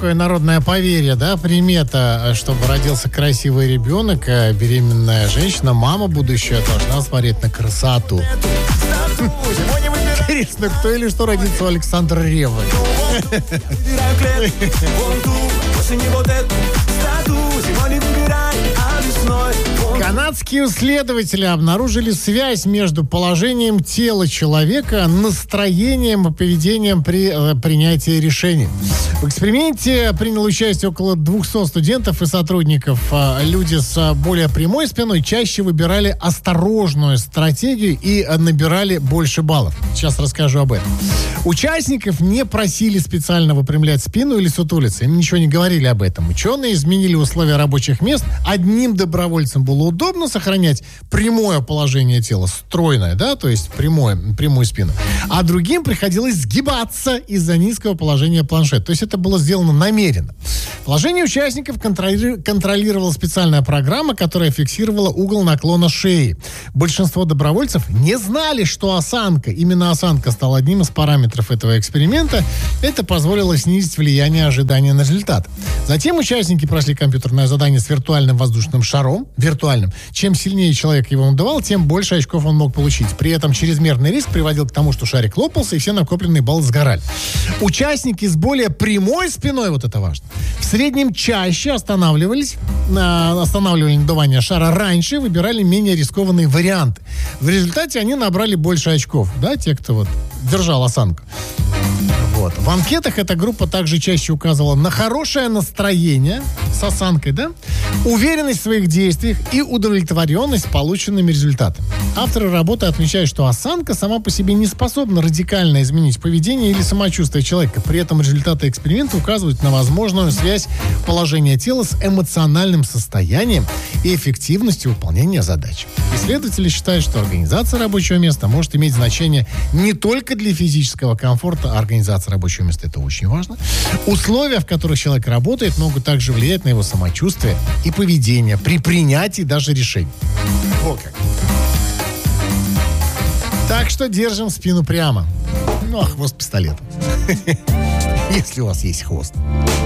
такое народное поверье, да, примета, чтобы родился красивый ребенок, а беременная женщина, мама будущая, должна смотреть на красоту. Интересно, кто или что родится у Александра Реввы? Канадские исследователи обнаружили связь между положением тела человека, настроением и поведением при принятии решений. В эксперименте приняло участие около 200 студентов и сотрудников. Люди с более прямой спиной чаще выбирали осторожную стратегию и набирали больше баллов. Сейчас расскажу об этом. Участников не просили специально выпрямлять спину или сутулиться. Им ничего не говорили об этом. Ученые изменили условия рабочих мест. Одним добровольцам было удобно сохранять прямое положение тела, стройное, да, то есть прямую спину. А другим приходилось сгибаться из-за низкого положения планшета. То есть это было сделано намеренно. Положение участников контролировала специальная программа, которая фиксировала угол наклона шеи. Большинство добровольцев не знали, что именно осанка стала одним из параметров этого эксперимента. Это позволило снизить влияние ожидания на результат. Затем участники прошли компьютерное задание с виртуальным воздушным шаром. Виртуальным. Чем сильнее человек его надувал, тем больше очков он мог получить. При этом чрезмерный риск приводил к тому, что шарик лопался, и все накопленные баллы сгорали. Участники с более прямой спиной, вот это важно, в среднем чаще останавливали надувание шара раньше, выбирали менее рискованные варианты. В результате они набрали больше очков, да, те, кто вот держал осанку. Вот. В анкетах эта группа также чаще указывала на хорошее настроение с осанкой, да, уверенность в своих действиях и удовлетворенность полученными результатами. Авторы работы отмечают, что осанка сама по себе не способна радикально изменить поведение или самочувствие человека. При этом результаты эксперимента указывают на возможную связь положения тела с эмоциональным состоянием и эффективностью выполнения задач. Исследователи считают, что организация рабочего места может иметь значение не только для физического комфорта, а организация рабочего места — это очень важно. Условия, в которых человек работает, могут также влиять на его самочувствие и поведение при принятии даже решений. Вот как. Так что держим спину прямо. Ну, а хвост пистолетом. Если у вас есть хвост.